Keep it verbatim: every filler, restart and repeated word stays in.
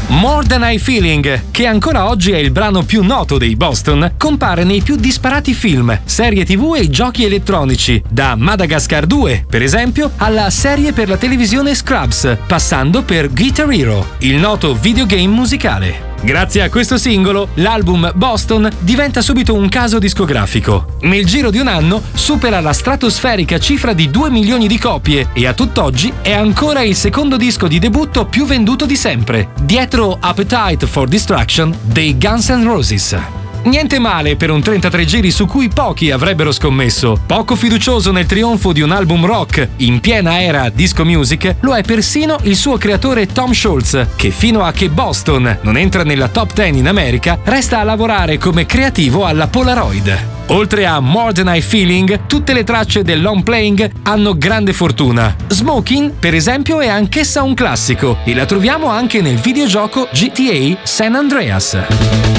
More Than I Feeling, che ancora oggi è il brano più noto dei Boston, compare nei più disparati film, serie tivù e giochi elettronici, da Madagascar due, per esempio, alla serie per la televisione Scrubs, passando per Guitar Hero, il noto videogame musicale. Grazie a questo singolo, l'album Boston diventa subito un caso discografico. Nel giro di un anno supera la stratosferica cifra di due milioni di copie e a tutt'oggi è ancora il secondo disco di debutto più venduto di sempre, dietro Appetite for Destruction dei Guns N' Roses. Niente male per un trentatré giri su cui pochi avrebbero scommesso. Poco fiducioso nel trionfo di un album rock in piena era disco music, lo è persino il suo creatore Tom Scholz, che fino a che Boston non entra nella top dieci in America, resta a lavorare come creativo alla Polaroid. Oltre a More Than I Feeling, tutte le tracce del long playing hanno grande fortuna. Smoking, per esempio, è anch'essa un classico e la troviamo anche nel videogioco G T A San Andreas.